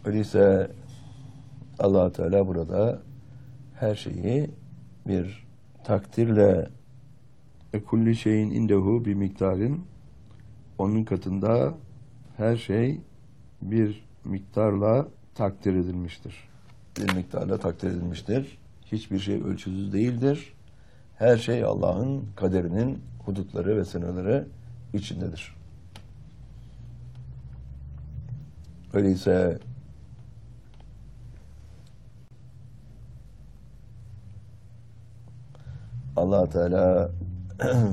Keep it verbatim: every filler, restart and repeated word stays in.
Öyleyse Allah Teala burada her şeyi bir takdirle ve kulli şeyin indehu bir miktarın, onun katında her şey bir miktarla takdir edilmiştir. Bir miktarla takdir edilmiştir. Hiçbir şey ölçüsüz değildir. Her şey Allah'ın kaderinin hudutları ve sınırları içindedir. Öyleyse Allah Teala